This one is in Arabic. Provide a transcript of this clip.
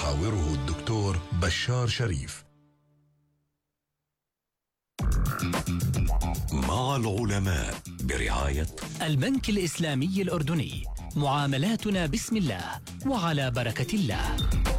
يحاوره الدكتور بشار شريف. مع العلماء برعاية البنك الإسلامي الأردني. معاملاتنا بسم الله وعلى بركة الله.